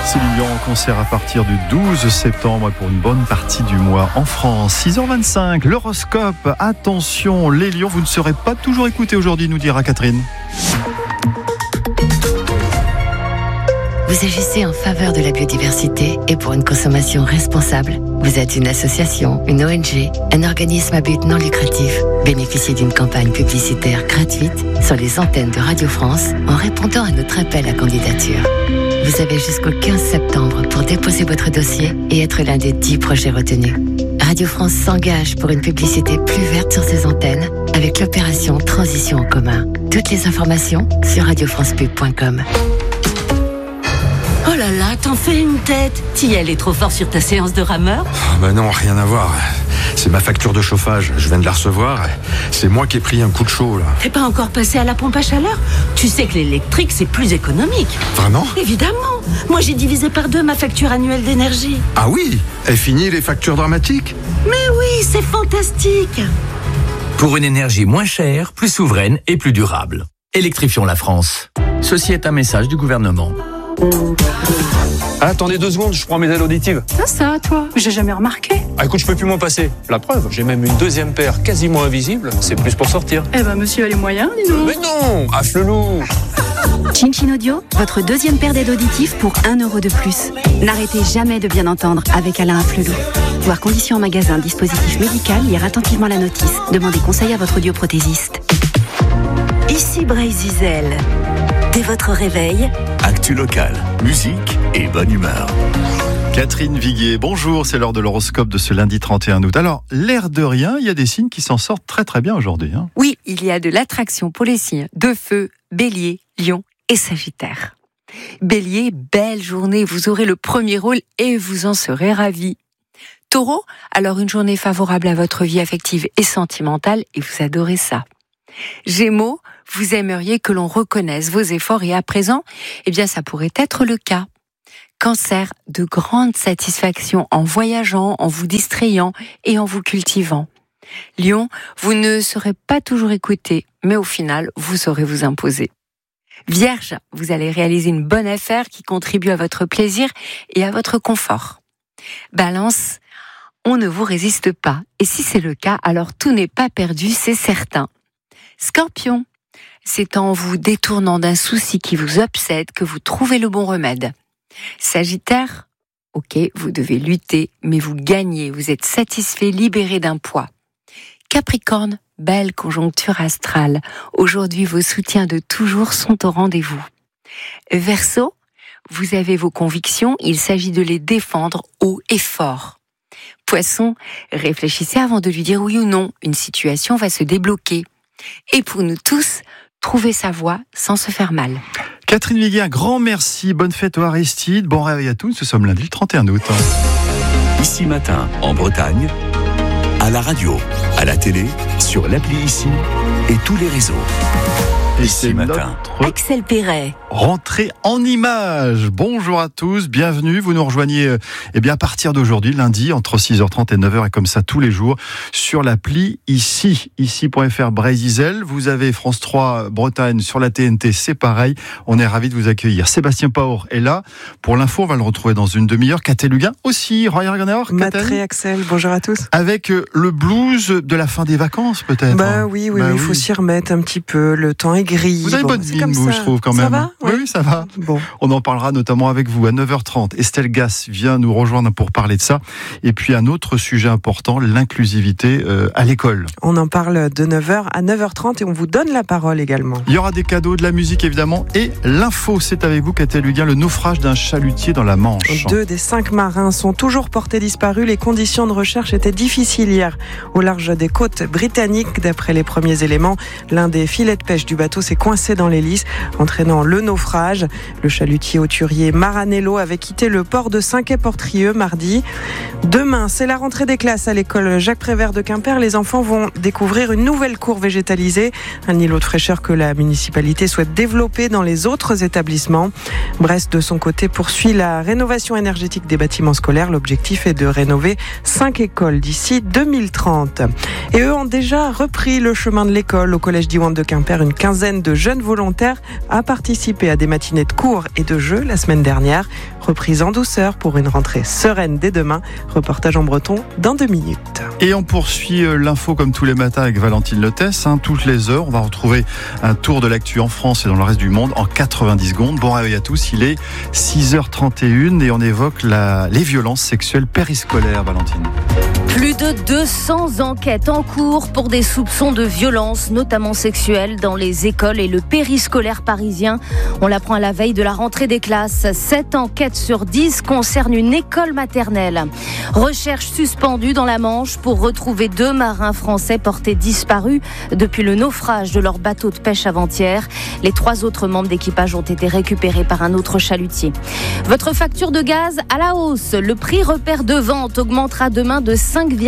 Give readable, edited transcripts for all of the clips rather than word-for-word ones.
Céline Dion en concert à partir du 12 septembre pour une bonne partie du mois en France. 6h25, l'horoscope. Attention, les lions, vous ne serez pas toujours écoutés aujourd'hui, nous dira Catherine. Vous agissez en faveur de la biodiversité et pour une consommation responsable. Vous êtes une association, une ONG, un organisme à but non lucratif. Bénéficiez d'une campagne publicitaire gratuite sur les antennes de Radio France en répondant à notre appel à candidature. Vous avez jusqu'au 15 septembre pour déposer votre dossier et être l'un des 10 projets retenus. Radio France s'engage pour une publicité plus verte sur ses antennes avec l'opération Transition en commun. Toutes les informations sur radiofrancepub.com. Oh là là, t'en fais une tête. T'y allais trop fort sur ta séance de rameur ? Non, rien à voir. C'est ma facture de chauffage, je viens de la recevoir. C'est moi qui ai pris un coup de chaud là. T'es pas encore passé à la pompe à chaleur ? Tu sais que l'électrique c'est plus économique. Vraiment ? Évidemment. Moi j'ai divisé par 2 ma facture annuelle d'énergie. Ah oui ? Est fini les factures dramatiques ? Mais oui, c'est fantastique. Pour une énergie moins chère, plus souveraine et plus durable. Électrifions la France. Ceci est un message du gouvernement. Attendez 2 secondes, je prends mes ailes auditives. Ça, toi, j'ai jamais remarqué. Écoute, je peux plus m'en passer. La preuve, j'ai même une 2e paire quasiment invisible. C'est plus pour sortir. Monsieur a les moyens, dis donc. Mais non, affle-loup. Chin Audio, votre 2e paire d'aides auditives pour 1 € de plus. N'arrêtez jamais de bien entendre avec Alain Afflelou. Voir conditions en magasin, dispositif médical, lire attentivement la notice. Demandez conseil à votre audioprothésiste. Ici Braille Zizel. Dès votre réveil, actu locale, musique et bonne humeur. Catherine Viguier, bonjour, c'est l'heure de l'horoscope de ce lundi 31 août. Alors, l'air de rien, il y a des signes qui s'en sortent très très bien aujourd'hui. Oui, il y a de l'attraction pour les signes de feu, Bélier, Lion et Sagittaire. Bélier, belle journée, vous aurez le premier rôle et vous en serez ravis. Taureau, alors une journée favorable à votre vie affective et sentimentale et vous adorez ça. Gémeaux, vous aimeriez que l'on reconnaisse vos efforts et à présent, ça pourrait être le cas. Cancer, de grandes satisfactions en voyageant, en vous distrayant et en vous cultivant. Lion, vous ne serez pas toujours écouté, mais au final, vous saurez vous imposer. Vierge, vous allez réaliser une bonne affaire qui contribue à votre plaisir et à votre confort. Balance, on ne vous résiste pas. Et si c'est le cas, alors tout n'est pas perdu, c'est certain. Scorpion, c'est en vous détournant d'un souci qui vous obsède que vous trouvez le bon remède. Sagittaire, ok, vous devez lutter, mais vous gagnez, vous êtes satisfait, libéré d'un poids. Capricorne, belle conjoncture astrale. Aujourd'hui, vos soutiens de toujours sont au rendez-vous. Verseau, vous avez vos convictions, il s'agit de les défendre haut et fort. Poisson, réfléchissez avant de lui dire oui ou non, une situation va se débloquer. Et pour nous tous, trouver sa voie sans se faire mal. Catherine Viguier, un grand merci, bonne fête au Aristide, bon réveil à tous, nous sommes lundi le 31 août. Ici Matin, en Bretagne, à la radio, à la télé, sur l'appli Ici et tous les réseaux. Et c'est matin. Axel Perret. Rentrée en images. Bonjour à tous, bienvenue. Vous nous rejoignez à partir d'aujourd'hui, lundi, entre 6h30 et 9h, et comme ça tous les jours, sur l'appli ici.fr Braille Zizel. Vous avez France 3 Bretagne sur la TNT, c'est pareil. On est ravis de vous accueillir. Sébastien Paor est là. Pour l'info, on va le retrouver dans une demi-heure. Caté Luguin aussi. Royal Ganor. Matré Axel, bonjour à tous. Avec le blues de la fin des vacances, peut-être. Oui, il faut s'y remettre un petit peu. Le temps est gris. Vous avez bonne mine, vous, je trouve, quand même. Ça va ? Oui, ça va. Bon. On en parlera notamment avec vous à 9h30. Estelle Gass vient nous rejoindre pour parler de ça. Et puis un autre sujet important, l'inclusivité à l'école. On en parle de 9h à 9h30 et on vous donne la parole également. Il y aura des cadeaux, de la musique évidemment et l'info. C'est avec vous, Caté Luguin, le naufrage d'un chalutier dans la Manche. 2 des 5 marins sont toujours portés disparus. Les conditions de recherche étaient difficiles hier au large des côtes britanniques. D'après les premiers éléments, l'un des filets de pêche du bateau s'est coincé dans l'hélice, entraînant le naufrage. Le chalutier hauturier Maranello avait quitté le port de Saint-Quay-Portrieux mardi. Demain, c'est la rentrée des classes à l'école Jacques Prévert de Quimper. Les enfants vont découvrir une nouvelle cour végétalisée, un îlot de fraîcheur que la municipalité souhaite développer dans les autres établissements. Brest, de son côté, poursuit la rénovation énergétique des bâtiments scolaires. L'objectif est de rénover 5 écoles d'ici 2030. Et eux ont déjà repris le chemin de l'école. Au collège Diwan de Quimper, une quinzaine de jeunes volontaires a participé participé à des matinées de cours et de jeux la semaine dernière. Reprise en douceur pour une rentrée sereine dès demain. Reportage en breton dans 2 minutes. Et on poursuit l'info comme tous les matins avec Valentine Lotès. Toutes les heures, on va retrouver un tour de l'actu en France et dans le reste du monde en 90 secondes. Bon réveil à tous, il est 6h31 et on évoque les violences sexuelles périscolaires, Valentine. Plus de 200 enquêtes en cours pour des soupçons de violences, notamment sexuelles, dans les écoles et le périscolaire parisien. On l'apprend à la veille de la rentrée des classes. 7 enquêtes sur 10 concernent une école maternelle. Recherche suspendue dans la Manche pour retrouver 2 marins français portés disparus depuis le naufrage de leur bateau de pêche avant-hier. Les 3 autres membres d'équipage ont été récupérés par un autre chalutier. Votre facture de gaz à la hausse. Le prix repère de vente augmentera demain de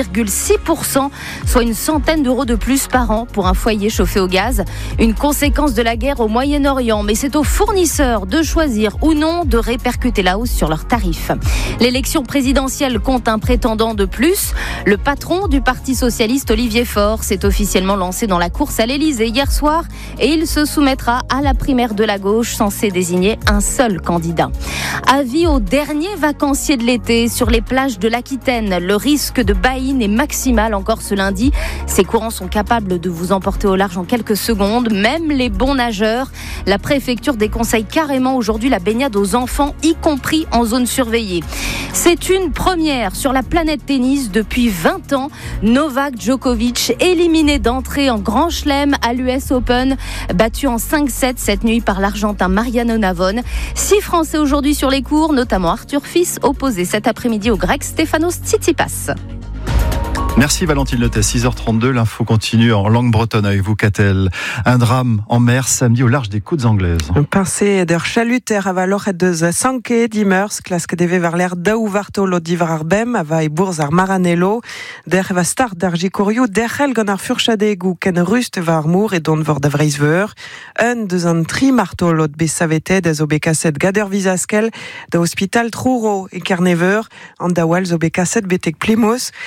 5,6%, soit une centaine d'euros de plus par an pour un foyer chauffé au gaz. Une conséquence de la guerre au Moyen-Orient, mais c'est aux fournisseurs de choisir ou non de répercuter la hausse sur leurs tarifs. L'élection présidentielle compte un prétendant de plus. Le patron du Parti socialiste, Olivier Faure, s'est officiellement lancé dans la course à l'Élysée hier soir et il se soumettra à la primaire de la gauche censée désigner un seul candidat. Avis aux derniers vacanciers de l'été sur les plages de l'Aquitaine. Le risque de baïne est maximal encore ce lundi. Ces courants sont capables de vous emporter au large en quelques secondes, même les bons nageurs. La préfecture déconseille carrément aujourd'hui la baignade aux enfants, y compris en zone surveillée. C'est une première sur la planète tennis depuis 20 ans. Novak Djokovic éliminé d'entrée en Grand Chelem à l'US Open, battu en 5-7 cette nuit par l'Argentin Mariano Navone. 6 Français aujourd'hui sur les cours, notamment Arthur Fils, opposé cet après-midi au Grec Stefanos Tsitsipas. Merci Valentine Lotès, 6h32, l'info continue en langue bretonne avec vous, Catel. Un drame en mer samedi au large des côtes anglaises. Un pincé der chaluter ava lochet de sanke dimers, klaske deve var l'air daou varto lo divar ar bem, ava e bourz ar maranello, der va start dar jikorio, derhel gant ar furchadegou ken rust var mour et don vor da vreizveur. Un deus an tri marto lot be savete da zo be kaset gader vizaskel da hospital Trouro e Carneveur, an da wal zo be kaset betek Plymouth.